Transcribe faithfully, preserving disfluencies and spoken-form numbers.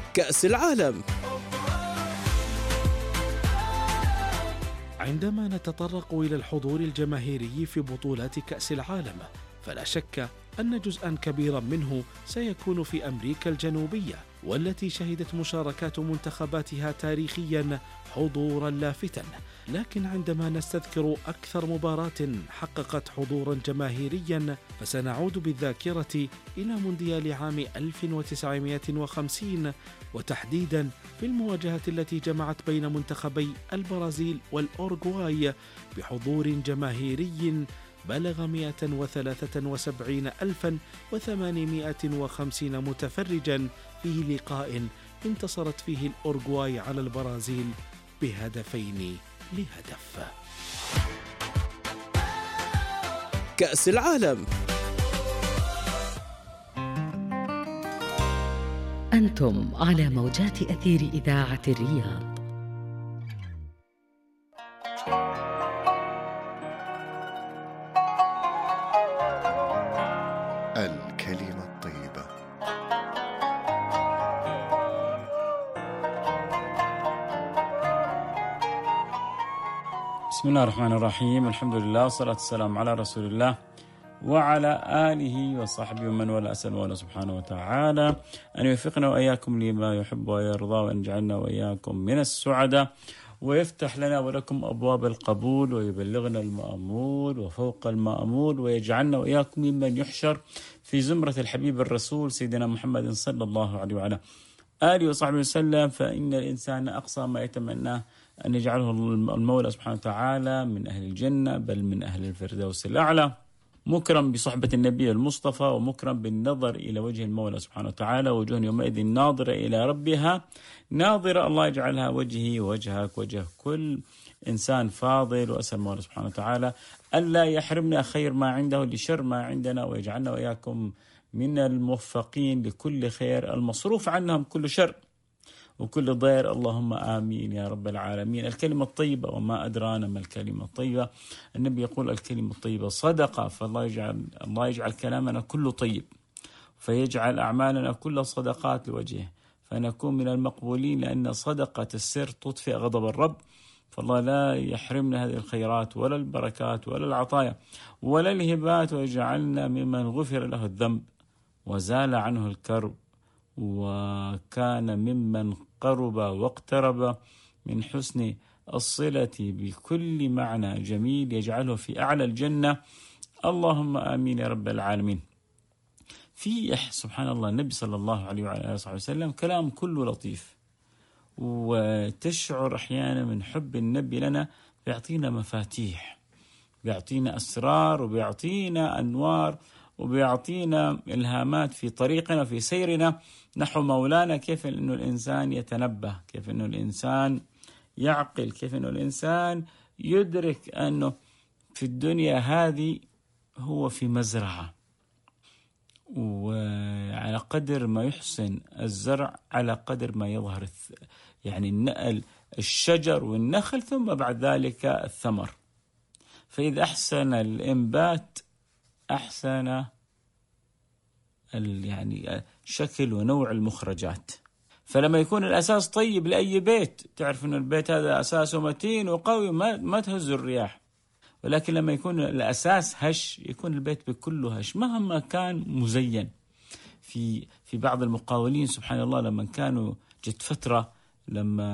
كأس العالم. عندما نتطرق إلى الحضور الجماهيري في بطولات كأس العالم، فلا شك أن جزءاً كبيراً منه سيكون في أمريكا الجنوبية، والتي شهدت مشاركات منتخباتها تاريخياً حضوراً لافتاً. لكن عندما نستذكر أكثر مباراة حققت حضوراً جماهيرياً، فسنعود بالذاكرة إلى مونديال عام ألف وتسعمائة وخمسين، وتحديداً في المواجهة التي جمعت بين منتخبي البرازيل والأورغواي بحضور جماهيري بلغ مئة وثلاثة وسبعين ألفا وثمانمائة وخمسين متفرجا، في لقاء انتصرت فيه الأورغواي على البرازيل بهدفين لهدف. كأس العالم. أنتم على موجات أثير إذاعة الرياض. الكلمة الطيبة. بسم الله الرحمن الرحيم، الحمد لله والصلاة والسلام على رسول الله وعلى آله وصحبه ومن والاه. أسأل الله سبحانه وتعالى أن يوفقنا وإياكم لما يحب ويرضى، وأن يجعلنا وإياكم من السعداء، ويفتح لنا ولكم أبواب القبول، ويبلغنا المأمول وفوق المأمول، ويجعلنا وإياكم ممن يحشر في زمرة الحبيب الرسول سيدنا محمد صلى الله عليه وعلى آله وصحبه وسلم. فإن الإنسان أقصى ما يتمناه أن يجعله المولى سبحانه وتعالى من أهل الجنة، بل من أهل الفردوس الأعلى، مكرم بصحبة النبي المصطفى، ومكرم بالنظر إلى وجه المولى سبحانه وتعالى، وجوه يومئذ ناظرة إلى ربها ناظرة. الله يجعلها وجهي ووجهك وجه كل إنسان فاضل. وأسأل المولى سبحانه وتعالى ألا يحرمنا خير ما عنده لشر ما عندنا، ويجعلنا وإياكم من الموفقين لكل خير، المصروف عنهم كل شر وكل ضير. اللهم آمين يا رب العالمين. الكلمة الطيبة، وما أدرانا ما الكلمة الطيبة. النبي يقول الكلمة الطيبة صدقة، فالله يجعل الله يجعل كلامنا كله طيب، فيجعل أعمالنا كل صدقات لوجهه، فنكون من المقبولين، لأن صدقة السر تطفئ غضب الرب. فالله لا يحرمنا هذه الخيرات ولا البركات ولا العطايا ولا الهبات، ويجعلنا ممن غفر له الذنب وزال عنه الكرب، وكان ممن قرب واقترب من حسن الصلة بكل معنى جميل، يجعله في أعلى الجنة. اللهم آمين يا رب العالمين. في سبحان الله النبي صلى الله عليه وعلى آله وصحبه وسلم كلام كله لطيف، وتشعر أحيانا من حب النبي لنا، بيعطينا مفاتيح، بيعطينا أسرار، وبيعطينا أنوار، وبيعطينا إلهامات في طريقنا في سيرنا نحو مولانا. كيف أنه الإنسان يتنبه، كيف أنه الإنسان يعقل، كيف أنه الإنسان يدرك أنه في الدنيا هذه هو في مزرعة، وعلى قدر ما يحسن الزرع على قدر ما يظهر يعني النقل الشجر والنخل، ثم بعد ذلك الثمر. فإذا أحسن الإنبات أحسن يعني شكل ونوع المخرجات. فلما يكون الأساس طيب لأي بيت، تعرف أن البيت هذا أساسه متين وقوي، ما, ما تهز الرياح. ولكن لما يكون الأساس هش، يكون البيت بكله هش مهما كان مزين. في في بعض المقاولين سبحان الله لما كانوا جت فترة لما